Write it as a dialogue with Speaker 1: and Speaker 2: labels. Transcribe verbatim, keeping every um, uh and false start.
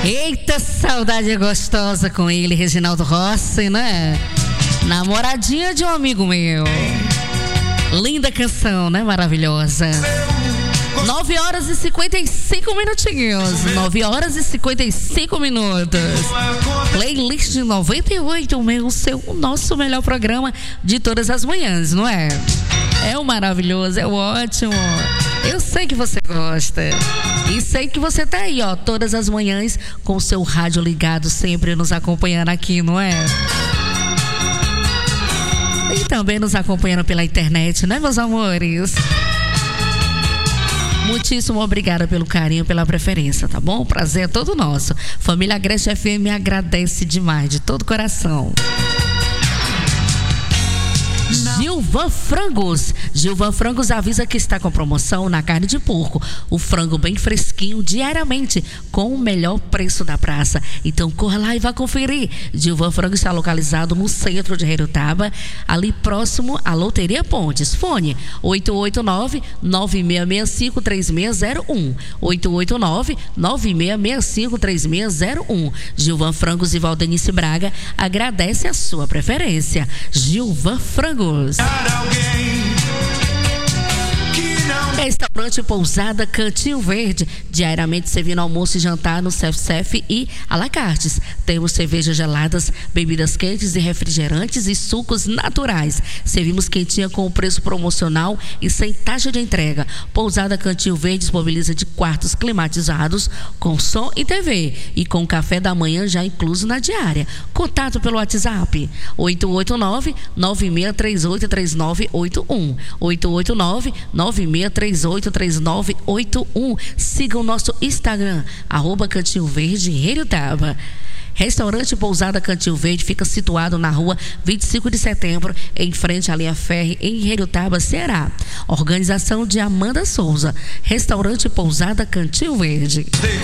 Speaker 1: Eita, saudade gostosa com ele, Reginaldo Rossi, né? Namoradinha de um amigo meu. Linda canção, né? Maravilhosa. nove horas e cinquenta e cinco minutinhos. nove horas e cinquenta e cinco minutos. Playlist noventa e oito, meu, seu, o nosso melhor programa de todas as manhãs, não é? É o maravilhoso, é o ótimo. Eu sei que você gosta. E sei que você tá aí, ó, todas as manhãs com o seu rádio ligado, sempre nos acompanhando aqui, não é? E também nos acompanhando pela internet, né, meus amores? Muitíssimo obrigada pelo carinho, pela preferência, tá bom? O prazer é todo nosso. Família Agreste F M agradece demais, de todo coração. Gilvan Frangos. Gilvan Frangos avisa que está com promoção na carne de porco. O frango bem fresquinho diariamente com o melhor preço da praça. Então corra lá e vá conferir. Gilvan Frangos está localizado no centro de Herutaba, ali próximo à Loteria Pontes. Fone oito oito nove, nove seis seis cinco, três seis zero um. oito oito nove, nove seis seis cinco, três seis zero um. Gilvan Frangos e Valdenice Braga agradece a sua preferência. Gilvan Frangos. Restaurante Pousada Cantinho Verde, diariamente servindo almoço e jantar no self-service e à la cartes. Temos cervejas geladas, bebidas quentes e refrigerantes e sucos naturais. Servimos quentinha com preço promocional e sem taxa de entrega. Pousada Cantinho Verde disponibiliza de quartos climatizados com som e T V e com café da manhã já incluso na diária. Contato pelo WhatsApp oito oito nove, nove seis três oito, três nove oito um. oito oito nove, nove seis três oito, três nove oito um. Siga o nosso Instagram, arroba Cantinho Verde Herutaba. Restaurante Pousada Cantinho Verde fica situado na rua vinte e cinco de setembro, em frente à linha Ferry, em Herutaba, Ceará. Organização de Amanda Souza. Restaurante Pousada Cantinho Verde.